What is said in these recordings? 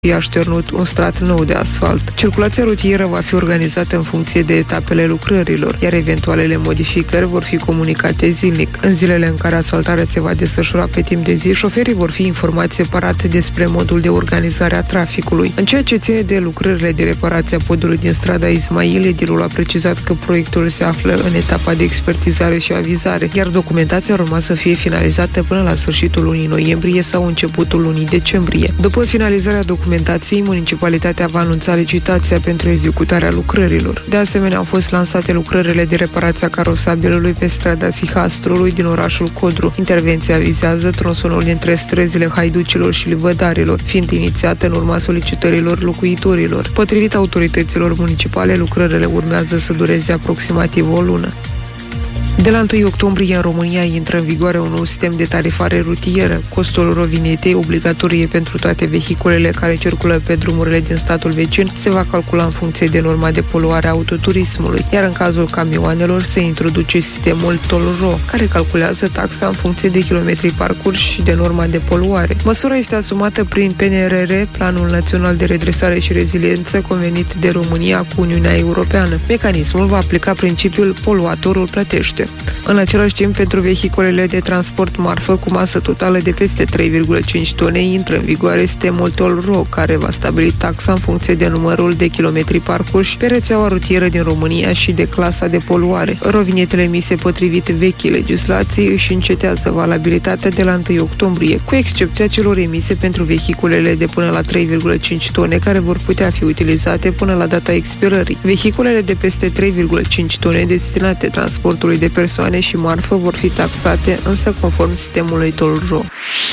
a așternut un strat nou de asfalt. Circulația rutieră va fi organizată în funcție de etapele lucrărilor, iar eventualele modificări vor fi comunicate zilnic. În zilele în care asfaltarea se va desfășura pe timp de zi, șoferii vor fi informați separat despre modul de organizare a traficului. În ceea ce ține de lucrările de reparație a podului din strada Ismail, edilul a precizat că proiectul se află în etapa de expertizare și avizare, iar documentația urma să fie finalizată până la sfârșitul lunii noiembrie sau începutul lunii decembrie. După finalizarea documentației, municipalitatea va anunța licitația pentru executarea lucrărilor. De asemenea, au fost lansate lucrările de reparație a carosabilului pe strada Sihastrului din orașul Codru. Intervenția vizează tronsonul dintre străzile Haiducilor și Livădarilor, fiind inițiată în urma solicitărilor locuitorilor. Potrivit autorităților municipale, lucrările urmează să dureze aproximativ o lună. De la 1 octombrie în România intră în vigoare un nou sistem de tarifare rutieră. Costul rovinetei, obligatorie pentru toate vehiculele care circulă pe drumurile din statul vecin, se va calcula în funcție de norma de poluare a autoturismului, iar în cazul camioanelor se introduce sistemul TOLRO, care calculează taxa în funcție de kilometri parcurși și de norma de poluare. Măsura este asumată prin PNRR, Planul Național de Redresare și Reziliență, convenit de România cu Uniunea Europeană. Mecanismul va aplica principiul poluatorul plătește. În același timp, pentru vehiculele de transport marfă cu masă totală de peste 3,5 tone intră în vigoare sistemul TOLRO, care va stabili taxa în funcție de numărul de kilometri parcurși pe rețeaua rutieră din România și de clasa de poluare. Rovinetele emise potrivit vechii legislații își încetează valabilitatea de la 1 octombrie, cu excepția celor emise pentru vehiculele de până la 3,5 tone care vor putea fi utilizate până la data expirării. Vehiculele de peste 3,5 tone destinate transportului de persoane și marfă vor fi taxate, însă conform sistemului TOLRO.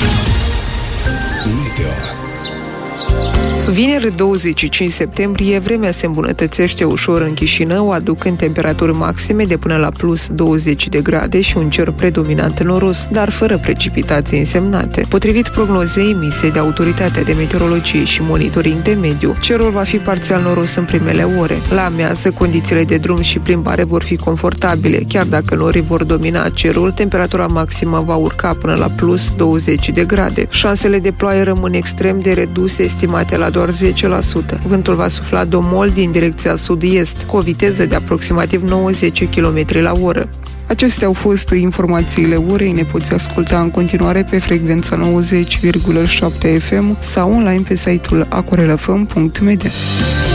Vineri 25 septembrie, vremea se îmbunătățește ușor în Chișinău, aducând temperaturi maxime de până la plus 20 de grade și un cer predominant noros, dar fără precipitații însemnate. Potrivit prognozei emise de Autoritatea de Meteorologie și Monitoring de Mediu, cerul va fi parțial noros în primele ore. La amiază, condițiile de drum și plimbare vor fi confortabile. Chiar dacă norii vor domina cerul, temperatura maximă va urca până la plus 20 de grade. Șansele de ploaie rămân extrem de reduse, estimate la doar 10%. Vântul va sufla domol din direcția sud-est, cu o viteză de aproximativ 90 km la oră. Acestea au fost informațiile orei. Ne poți asculta în continuare pe frecvența 90,7 FM sau online pe site-ul acorelafm.media.